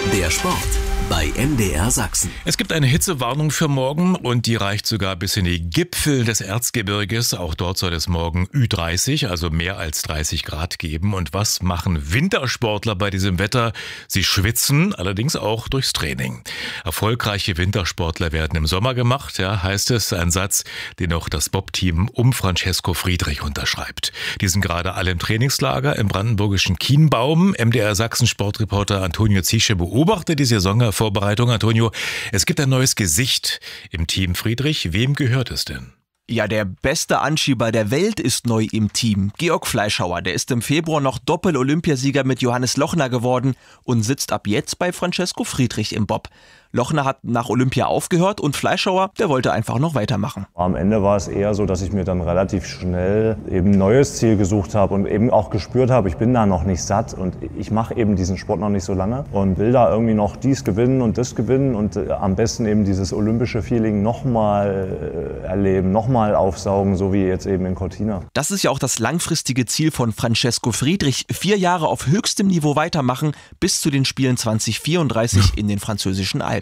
Der Sport bei MDR Sachsen. Es gibt eine Hitzewarnung für morgen und die reicht sogar bis in die Gipfel des Erzgebirges. Auch dort soll es morgen Ü30, also mehr als 30 Grad geben. Und was machen Wintersportler bei diesem Wetter? Sie schwitzen, allerdings auch durchs Training. Erfolgreiche Wintersportler werden im Sommer gemacht, ja, heißt es, ein Satz, den auch das Bob-Team um Francesco Friedrich unterschreibt. Die sind gerade alle im Trainingslager im brandenburgischen Kienbaum. MDR Sachsen Sportreporter Antonio Ziesche beobachtet die Saisonvorbereitung. Antonio, es gibt ein neues Gesicht im Team Friedrich. Wem gehört es denn? Ja, der beste Anschieber der Welt ist neu im Team. Georg Fleischhauer, der ist im Februar noch Doppel-Olympiasieger mit Johannes Lochner geworden und sitzt ab jetzt bei Francesco Friedrich im Bob. Lochner hat nach Olympia aufgehört und Fleischhauer, der wollte einfach noch weitermachen. Am Ende war es eher so, dass ich mir dann relativ schnell eben ein neues Ziel gesucht habe und eben auch gespürt habe, ich bin da noch nicht satt und ich mache eben diesen Sport noch nicht so lange und will da irgendwie noch dies gewinnen und das gewinnen und am besten eben dieses olympische Feeling nochmal erleben, nochmal aufsaugen, so wie jetzt eben in Cortina. Das ist ja auch das langfristige Ziel von Francesco Friedrich. 4 Jahre auf höchstem Niveau weitermachen bis zu den Spielen 2034 in den französischen Alpen.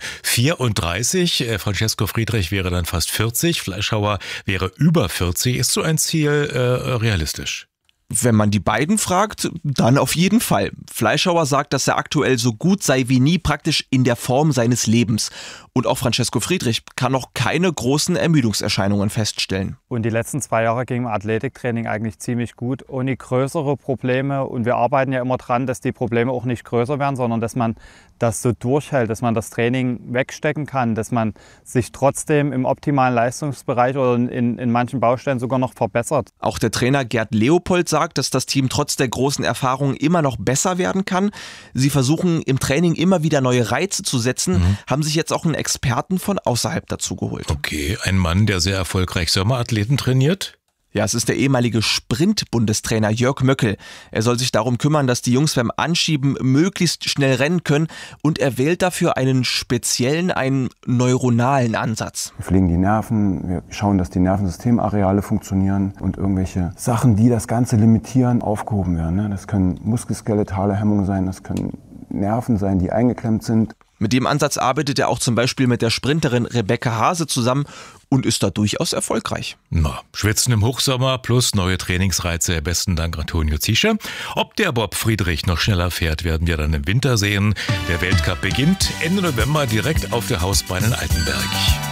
34, Francesco Friedrich wäre dann fast 40, Fleischhauer wäre über 40. Ist so ein Ziel realistisch? Wenn man die beiden fragt, dann auf jeden Fall. Fleischhauer sagt, dass er aktuell so gut sei wie nie, praktisch in der Form seines Lebens. Und auch Francesco Friedrich kann noch keine großen Ermüdungserscheinungen feststellen. Und die letzten 2 Jahre ging im Athletiktraining eigentlich ziemlich gut, ohne größere Probleme. Und wir arbeiten ja immer dran, dass die Probleme auch nicht größer werden, sondern dass man das so durchhält, dass man das Training wegstecken kann, dass man sich trotzdem im optimalen Leistungsbereich oder in manchen Baustellen sogar noch verbessert. Auch der Trainer Gerd Leopold sagt, dass das Team trotz der großen Erfahrung immer noch besser werden kann. Sie versuchen im Training immer wieder neue Reize zu setzen, haben sich jetzt auch einen Experten von außerhalb dazu geholt. Okay, ein Mann, der sehr erfolgreich Sommerathleten trainiert? Ja, es ist der ehemalige Sprint-Bundestrainer Jörg Möckel. Er soll sich darum kümmern, dass die Jungs beim Anschieben möglichst schnell rennen können und er wählt dafür einen speziellen, einen neuronalen Ansatz. Wir pflegen die Nerven, wir schauen, dass die Nervensystemareale funktionieren und irgendwelche Sachen, die das Ganze limitieren, aufgehoben werden. Das können muskelskeletale Hemmungen sein, das können Nerven sein, die eingeklemmt sind. Mit dem Ansatz arbeitet er auch zum Beispiel mit der Sprinterin Rebecca Hase zusammen und ist da durchaus erfolgreich. Na, Schwitzen im Hochsommer plus neue Trainingsreize. Besten Dank, Antonio Ziesche. Ob der Bob Friedrich noch schneller fährt, werden wir dann im Winter sehen. Der Weltcup beginnt Ende November direkt auf der Hausbahn in Altenberg.